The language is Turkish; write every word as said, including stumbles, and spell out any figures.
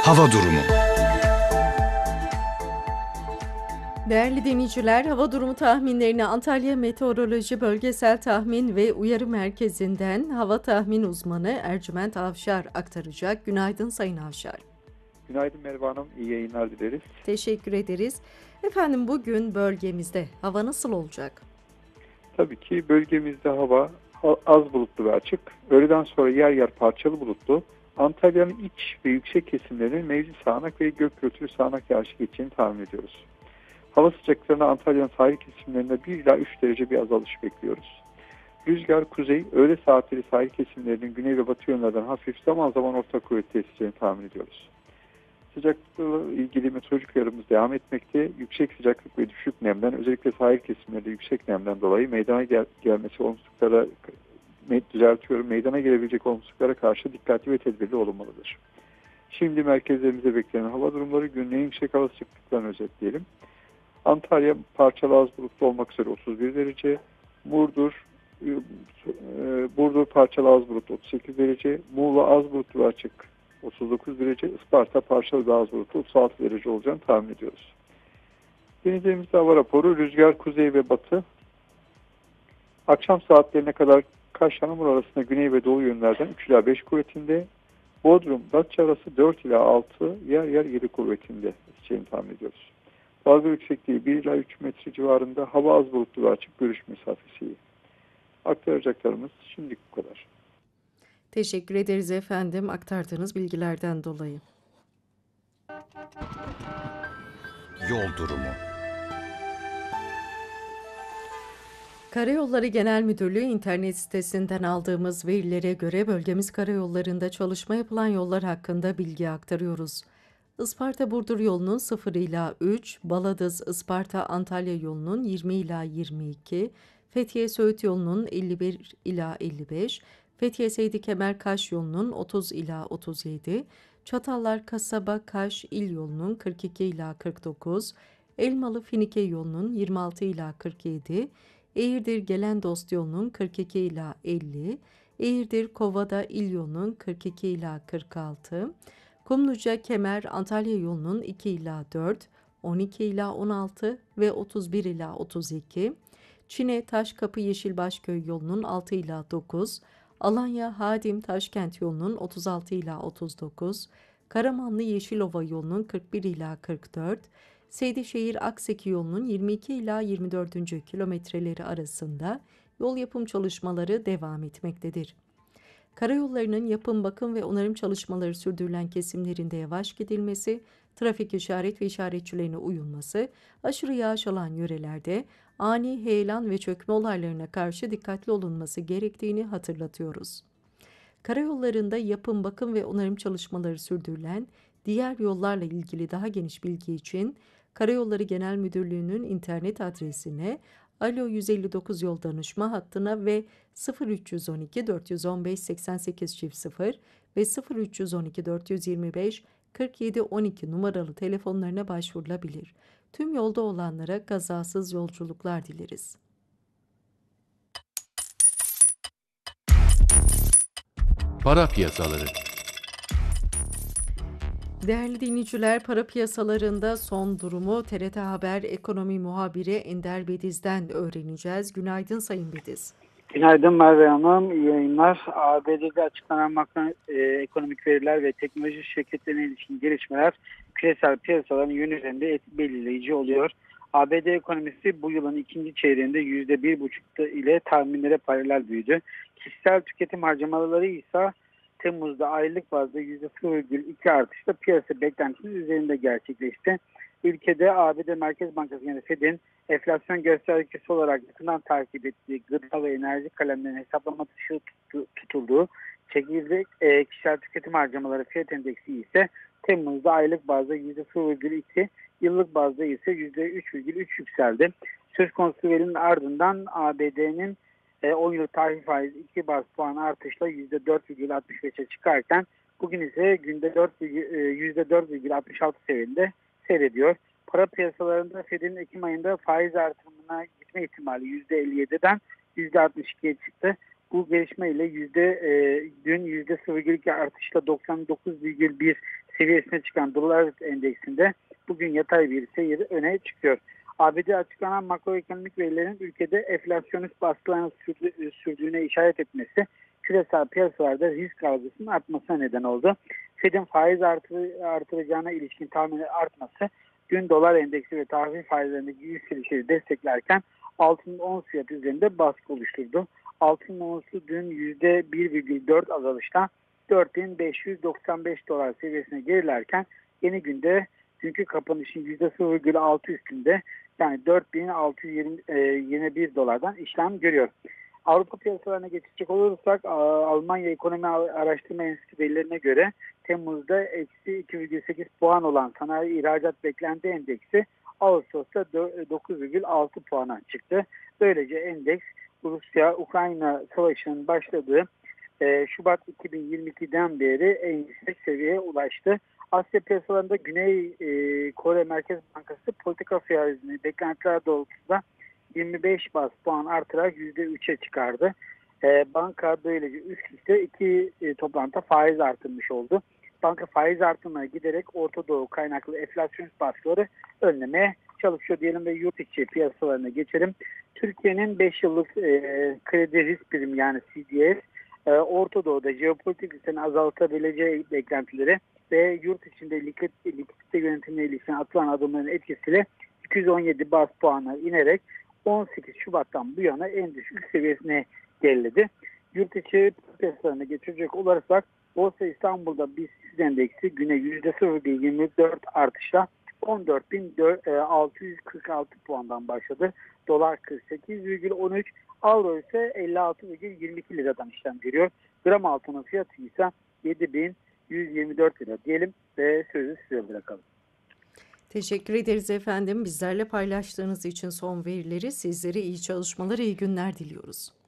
Hava durumu. Değerli dinleyiciler, hava durumu tahminlerini Antalya Meteoroloji Bölgesel Tahmin ve Uyarı Merkezi'nden hava tahmin uzmanı Ercüment Avşar aktaracak. Günaydın Sayın Avşar. Günaydın Merve Hanım, iyi yayınlar dileriz. Teşekkür ederiz. Efendim bugün bölgemizde hava nasıl olacak? Tabii ki bölgemizde hava az bulutlu ve açık. Öğleden sonra yer yer parçalı bulutlu. Antalya'nın iç ve yüksek kesimlerinin mevzi sağanak ve gök gürültülü sağanak yağışı geçeceğini tahmin ediyoruz. Hava sıcaklıklarında Antalya'nın sahil kesimlerinde bir ila üç derece bir azalış bekliyoruz. Rüzgar kuzey, öğle saatleri sahil kesimlerinin güney ve batı yönlerden hafif zaman zaman orta kuvvetli eseceğini tahmin ediyoruz. Sıcaklıkla ilgili meteorolojik uyarımız devam etmekte. Yüksek sıcaklık ve düşük nemden, özellikle sahil kesimlerde yüksek nemden dolayı meydana gel gelmesi olumsuzluklara me düzeltiyorum, meydana gelebilecek olumsuzluklara karşı dikkatli ve tedbirli olunmalıdır. Şimdi merkezlerimize beklenen hava durumları günün en yüksek hava sıcaklıklarını özetleyelim. Antalya parçalı az bulutlu olmak üzere otuz bir derece, Burdur e, Burdur parçalı az bulutlu otuz sekiz derece, Muğla az bulutlu ve açık otuz dokuz derece, Isparta parçalı ve az bulutlu otuz altı derece olacağını tahmin ediyoruz. Denizlerimizde hava raporu: rüzgar kuzey ve batı. Akşam saatlerine kadar Kaş Hanımur arasında güney ve doğu yönlerden üç ila beş kuvvetinde. Bodrum Datça arası dört ila altı, yer yer yedi kuvvetinde eseceğini tahmin ediyoruz. Dalga yüksekliği bir ila üç metre civarında, hava az bulutlu ve açık, görüş mesafesi iyi. Aktaracaklarımız şimdilik bu kadar. Teşekkür ederiz efendim aktardığınız bilgilerden dolayı. Yol durumu. Karayolları Genel Müdürlüğü internet sitesinden aldığımız verilere göre bölgemiz karayollarında çalışma yapılan yollar hakkında bilgi aktarıyoruz. Isparta-Burdur yolunun sıfır ila üç, Baladız-Isparta-Antalya yolunun yirmi ila yirmi iki, Fethiye-Söğüt yolunun elli bir ila elli beş, Fethiye-Seydi-Kemer-Kaş yolunun otuz ila otuz yedi, Çatallar-Kasaba-Kaş il yolunun kırk iki ila kırk dokuz, Elmalı-Finike yolunun yirmi altı ila kırk yedi, Eğirdir-Gelendost yolunun kırk iki ila elli, Eğirdir-Kovada il yolunun kırk iki ila kırk altı, Kumluca-Kemer Antalya yolunun iki ila dört, on iki ila on altı ve otuz bir ila otuz iki, Çine Taşkapı Yeşilbaşköy yolunun altı ila dokuz, Alanya Hadim Taşkent yolunun otuz altı ila otuz dokuz, Karamanlı Yeşilova yolunun kırk bir ila kırk dört, Seydişehir Akseki yolunun yirmi iki ila yirmi dördüncü kilometreleri arasında yol yapım çalışmaları devam etmektedir. Karayollarının yapım, bakım ve onarım çalışmaları sürdürülen kesimlerinde yavaş gidilmesi, trafik işaret ve işaretçilerine uyulması, aşırı yağış alan yörelerde ani heyelan ve çökme olaylarına karşı dikkatli olunması gerektiğini hatırlatıyoruz. Karayollarında yapım, bakım ve onarım çalışmaları sürdürülen diğer yollarla ilgili daha geniş bilgi için Karayolları Genel Müdürlüğü'nün internet adresine, Alo yüz elli dokuz yol danışma hattına ve sıfır üç yüz on iki dört yüz on beş seksen sekiz çift sıfır ve sıfır üç yüz on iki dört yüz yirmi beş kırk yedi on iki numaralı telefonlarına başvurulabilir. Tüm yolda olanlara kazasız yolculuklar dileriz. Para piyasaları. Değerli dinleyiciler, para piyasalarında son durumu T R T Haber Ekonomi Muhabiri Ender Bediz'den öğreneceğiz. Günaydın Sayın Bediz. Günaydın Merve Hanım, iyi yayınlar. A B D'de açıklanan makroekonomik veriler ve teknoloji şirketlerine ilişkin gelişmeler küresel piyasaların yönü üzerinde belirleyici oluyor. A B D ekonomisi bu yılın ikinci çeyreğinde yüzde bir buçuk ile tahminlere paralel büyüdü. Kişisel tüketim harcamaları ise Temmuz'da aylık bazda yüzde sıfır virgül iki artışla piyasa beklentisinin üzerinde gerçekleşti. Ülkede A B D Merkez Bankası yani Fed'in enflasyon göstergesi olarak yakından takip ettiği gıda ve enerji kalemlerinin hesaplama dışı tutulduğu çekirdek e, kişisel tüketim harcamaları fiyat endeksi ise Temmuz'da aylık bazda yüzde sıfır virgül iki, yıllık bazda ise yüzde üç virgül üç yükseldi. Söz konusu verinin ardından A B D'nin e, on yıl tahvil faizi iki baz puan artışla yüzde dört virgül altmış beşe çıkarken bugün ise günde yüzde dört virgül altmış altı seviyede seyrediyor. Para piyasalarında Fed'in Ekim ayında faiz artırımına gitme ihtimali yüzde elli yediden yüzde altmış ikiye çıktı. Bu gelişme ile yüzde, e, dün yüzde sıfır virgül iki artışla doksan dokuz virgül bir seviyesine çıkan dolar endeksinde bugün yatay bir seyir öne çıkıyor. A B D'de açıklanan makroekonomik verilerin ülkede enflasyonist baskıların sürdü, sürdüğüne işaret etmesi küresel piyasalarda risk algısının artmasına neden oldu. Fed'in faiz artır, artıracağına ilişkin tahmini artması dün dolar endeksi ve tahvil faizlerindeki yükselişleri desteklerken altının ons fiyatı üzerinde baskı oluşturdu. Altının onsu dün yüzde bir virgül dört azalışta dört bin beş yüz doksan beş dolar seviyesine gerilerken yeni günde dünkü kapanışın yüzde sıfır virgül altı üstünde, yani dört bin altı yüz yirmi bir dolardan işlem görüyor. Avrupa piyasalarına geçecek olursak Almanya Ekonomi Araştırma Enstitüsü verilerine göre Temmuz'da eksi iki virgül sekiz puan olan sanayi ihracat beklenti endeksi Ağustos'ta dokuz virgül altı puana çıktı. Böylece endeks Rusya-Ukrayna savaşının başladığı Şubat iki bin yirmi ikiden beri en yüksek seviyeye ulaştı. Asya piyasalarında Güney Kore Merkez Bankası politika faizini beklentiler doğrultusunda yirmi beş bas puan artırarak yüzde üçe çıkardı. E, banka böylece üst üste iki e, toplantıda faiz artırmış oldu. Banka faiz artırmaya giderek Orta Doğu kaynaklı enflasyonist baskıları önlemeye çalışıyor diyelim ve yurt içi piyasalarına geçelim. Türkiye'nin beş yıllık e, kredi risk primi, yani C D S, e, Orta Doğu'da jeopolitik riskini azaltabileceği beklentileri ve yurt içinde likit, likidite yönetimine ilişkin atılan adımların etkisiyle iki yüz on yedi bas puana inerek on sekiz Şubat'tan bu yana en düşük seviyesine geriledi. Yurt içi piyasalarına geçecek olursak Borsa İstanbul'da BIST endeksi güne yüzde sıfır virgül yirmi dört artışla on dört bin altı yüz kırk altı puandan başladı. Dolar kırk sekiz virgül on üç, avro ise elli altı virgül yirmi iki liradan işlem görüyor. Gram altının fiyatı ise yedi bin yüz yirmi dört lira diyelim ve sözü size bırakalım. Teşekkür ederiz efendim. Bizlerle paylaştığınız için son verileri, sizlere iyi çalışmalar, iyi günler diliyoruz.